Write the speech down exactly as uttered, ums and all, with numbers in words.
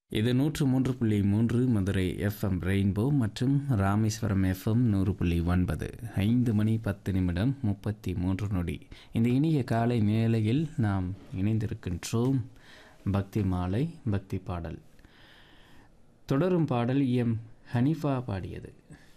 இது நூற்று மூன்று புள்ளி மூன்று மதுரை எஃப்எம் ரெயின்போ மற்றும் ராமேஸ்வரம் எஃப்எம் நூறு புள்ளி ஒன்பது. ஐந்து மணி பத்து நிமிடம் முப்பத்தி மூன்று நொடி. இந்த இனிய காலை மேலையில் நாம் இணைந்திருக்கின்றோம். பக்தி மாலை பக்தி பாடல் தொடரும் பாடல் எம் ஹனிஃபா பாடியது.